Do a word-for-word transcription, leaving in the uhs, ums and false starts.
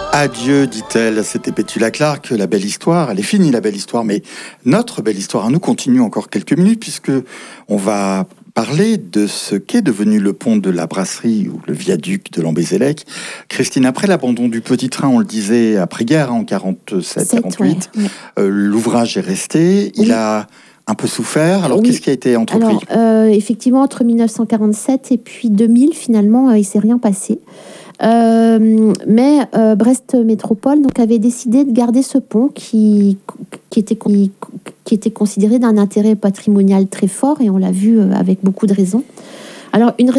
Adieu, dit-elle, c'était Petula Clark, la belle histoire, elle est finie la belle histoire, mais notre belle histoire à nous continue encore quelques minutes puisque on va parler de ce qu'est devenu le pont de la Brasserie ou le viaduc de Lambézélec. Christine, après l'abandon du petit train, on le disait après-guerre, hein, en quarante-sept quarante-huit, ouais, ouais. euh, l'ouvrage est resté, il oui. a un peu souffert. Alors, oui. qu'est-ce qui a été entrepris? Alors, euh, effectivement, entre mille neuf cent quarante-sept et puis deux mille, finalement, euh, il ne s'est rien passé. Euh, mais euh, Brest Métropole donc, avait décidé de garder ce pont qui, qui, était, qui, qui était considéré d'un intérêt patrimonial très fort, et on l'a vu euh, avec beaucoup de raisons. Alors, une